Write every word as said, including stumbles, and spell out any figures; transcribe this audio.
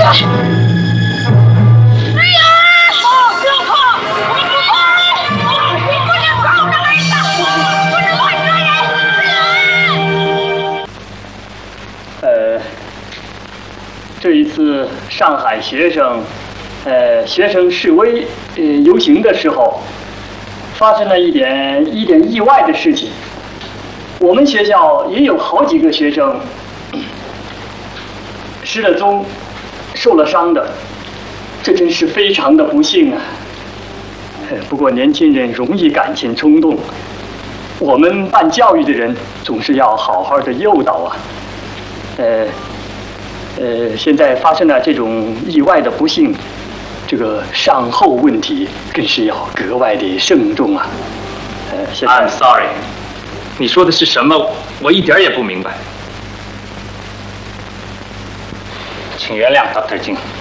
这一次上海学生，呃，学生示威、呃游行的时候，发生了一点一点意外的事情。我们学校也有好几个学生失了踪、受了伤的，这真是非常的不幸啊。不过年轻人容易感情冲动，我们办教育的人总是要好好的诱导啊。呃。呃，现在发生了这种意外的不幸，这个善后问题更是要格外的慎重啊。呃，现在 I'm sorry， 你说的是什么？我一点也不明白，请原谅 ，Doctor 金。